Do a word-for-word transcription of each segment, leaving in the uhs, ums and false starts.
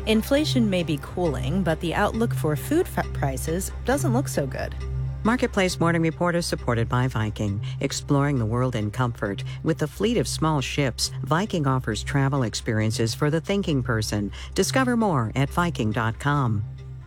Inflation may be cooling, but the outlook for food f- prices doesn't look so good. Marketplace Morning Report is supported by Viking, exploring the world in comfort. With a fleet of small ships, Viking offers travel experiences for the thinking person. Discover more at Viking dot com.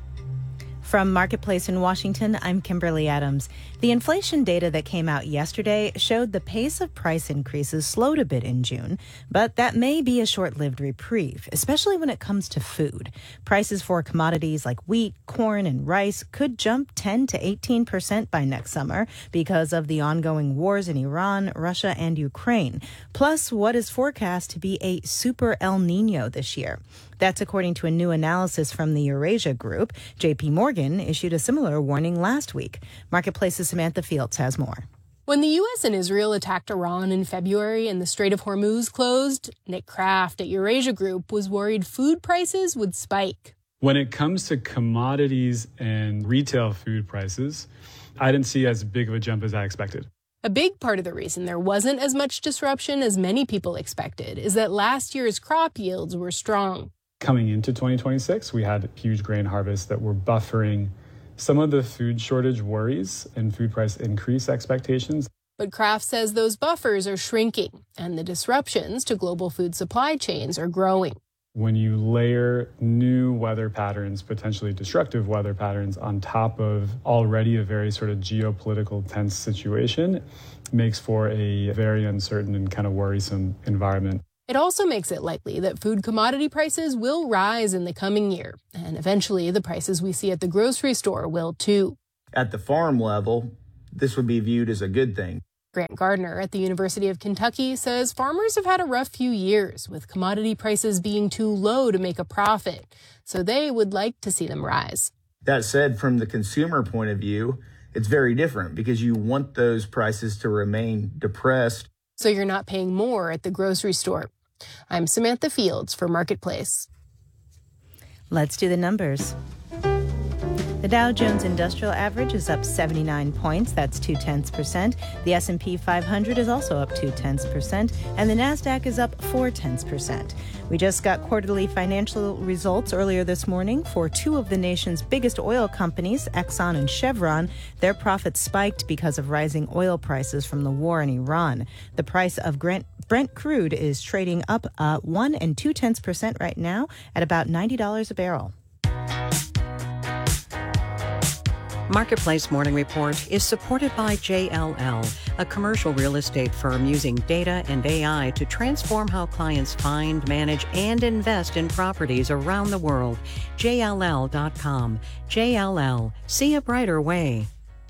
From Marketplace in Washington, I'm Kimberly Adams. The inflation data that came out yesterday showed the pace of price increases slowed a bit in June, but that may be a short-lived reprieve, especially when it comes to food. Prices for commodities like wheat, corn, and rice could jump ten to eighteen percent by next summer because of the ongoing wars in Iran, Russia, and Ukraine, plus what is forecast to be a super El Nino this year. That's according to a new analysis from the Eurasia Group. J P Morgan issued a similar warning last week. Marketplace's Samantha Fields has more. When the U S and Israel attacked Iran in February and the Strait of Hormuz closed, Nick Kraft at Eurasia Group was worried food prices would spike. When it comes to commodities and retail food prices, I didn't see as big of a jump as I expected. A big part of the reason there wasn't as much disruption as many people expected is that last year's crop yields were strong. Coming into twenty twenty-six, we had huge grain harvests that were buffering some of the food shortage worries and food price increase expectations. But Kraft says those buffers are shrinking and the disruptions to global food supply chains are growing. When you layer new weather patterns, potentially destructive weather patterns, on top of already a very sort of geopolitical tense situation, it makes for a very uncertain and kind of worrisome environment. It also makes it likely that food commodity prices will rise in the coming year, and eventually the prices we see at the grocery store will too. At the farm level, this would be viewed as a good thing. Grant Gardner at the University of Kentucky says farmers have had a rough few years, with commodity prices being too low to make a profit, so they would like to see them rise. That said, from the consumer point of view, it's very different because you want those prices to remain depressed. So you're not paying more at the grocery store. I'm Samantha Fields for Marketplace. Let's do the numbers. The Dow Jones Industrial Average is up seventy-nine points. That's two-tenths percent. The S and P five hundred is also up two-tenths percent. And the NASDAQ is up four-tenths percent. We just got quarterly financial results earlier this morning for two of the nation's biggest oil companies, Exxon and Chevron. Their profits spiked because of rising oil prices from the war in Iran. The price of Brent, Brent crude is trading up uh, one and two-tenths percent right now at about ninety dollars a barrel. Marketplace Morning Report is supported by J L L, a commercial real estate firm using data and A I to transform how clients find, manage, and invest in properties around the world. J L L dot com. J L L. See a brighter way.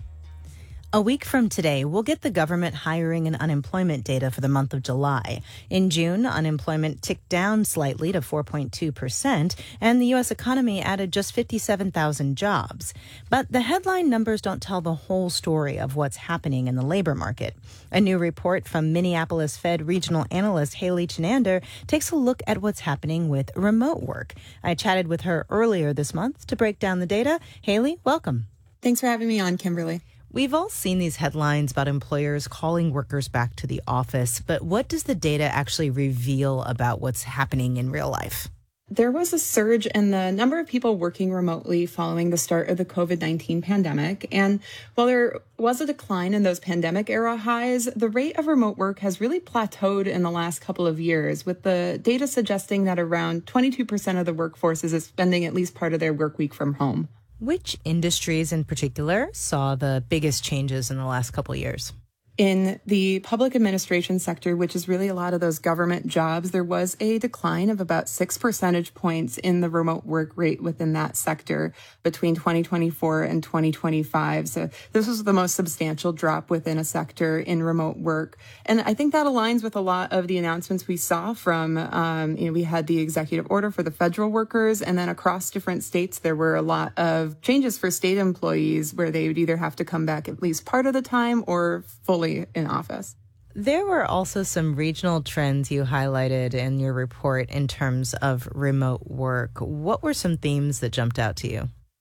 A week from today, we'll get the government hiring and unemployment data for the month of July. In June, unemployment ticked down slightly to four point two percent, and the U S economy added just fifty-seven thousand jobs. But the headline numbers don't tell the whole story of what's happening in the labor market. A new report from Minneapolis Fed regional analyst Haley Chenander takes a look at what's happening with remote work. I chatted with her earlier this month to break down the data. Haley, welcome. Thanks for having me on, Kimberly. We've all seen these headlines about employers calling workers back to the office, but what does the data actually reveal about what's happening in real life? There was a surge in the number of people working remotely following the start of the covid nineteen pandemic. And while there was a decline in those pandemic era highs, the rate of remote work has really plateaued in the last couple of years, with the data suggesting that around twenty-two percent of the workforce is spending at least part of their work week from home. Which industries in particular saw the biggest changes in the last couple of years? In the public administration sector, which is really a lot of those government jobs, there was a decline of about six percentage points in the remote work rate within that sector between twenty twenty-four and twenty twenty-five. So this was the most substantial drop within a sector in remote work. And I think that aligns with a lot of the announcements we saw from, um, you know, we had the executive order for the federal workers, and then across different states, there were a lot of changes for state employees where they would either have to come back at least part of the time or fully in office. There were also some regional trends you highlighted in your report in terms of remote work. What were some themes that jumped out to you?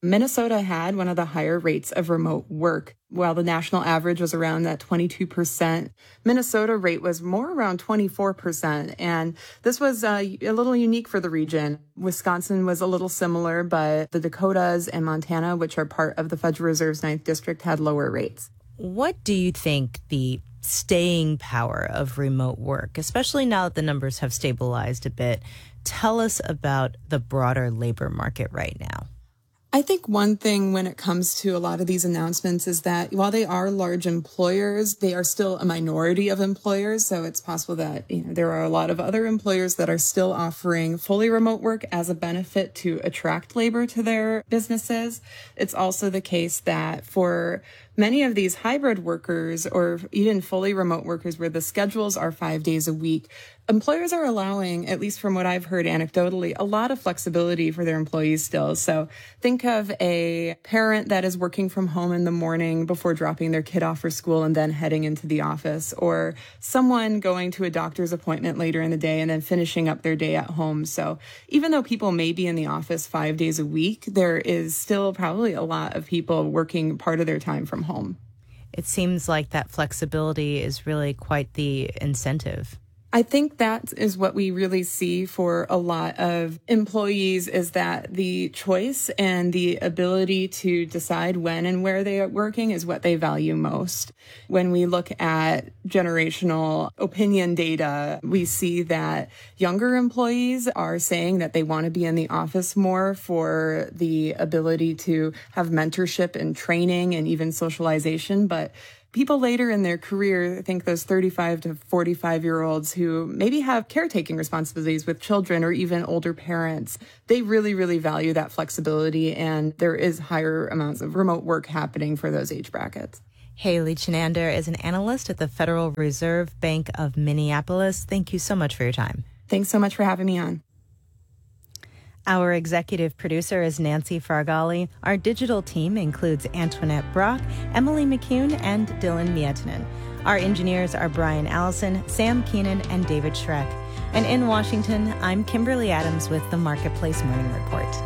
Minnesota had one of the higher rates of remote work. While the national average was around that twenty-two percent, Minnesota rate was more around twenty-four percent. And this was uh, a little unique for the region. Wisconsin was a little similar, but the Dakotas and Montana, which are part of the Federal Reserve's ninth District, had lower rates. What do you think the staying power of remote work, especially now that the numbers have stabilized a bit? Tell us about the broader labor market right now. I think one thing when it comes to a lot of these announcements is that while they are large employers, they are still a minority of employers. So it's possible that, you know, there are a lot of other employers that are still offering fully remote work as a benefit to attract labor to their businesses. It's also the case that for many of these hybrid workers or even fully remote workers where the schedules are five days a week, employers are allowing, at least from what I've heard anecdotally, a lot of flexibility for their employees still. So think of a parent that is working from home in the morning before dropping their kid off for school and then heading into the office, or someone going to a doctor's appointment later in the day and then finishing up their day at home. So even though people may be in the office five days a week, there is still probably a lot of people working part of their time from home. It seems like that flexibility is really quite the incentive. I think that is what we really see for a lot of employees, is that the choice and the ability to decide when and where they are working is what they value most. When we look at generational opinion data, we see that younger employees are saying that they want to be in the office more for the ability to have mentorship and training and even socialization. But people later in their career, I think those thirty-five to forty-five year olds who maybe have caretaking responsibilities with children or even older parents, they really, really value that flexibility. And there is higher amounts of remote work happening for those age brackets. Haley Chenander is an analyst at the Federal Reserve Bank of Minneapolis. Thank you so much for your time. Thanks so much for having me on. Our executive producer is Nancy Fargali. Our digital team includes Antoinette Brock, Emily McCune, and Dylan Mietinen. Our engineers are Brian Allison, Sam Keenan, and David Schreck. And in Washington, I'm Kimberly Adams with the Marketplace Morning Report.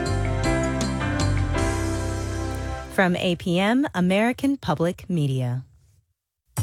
From A P M, American Public Media.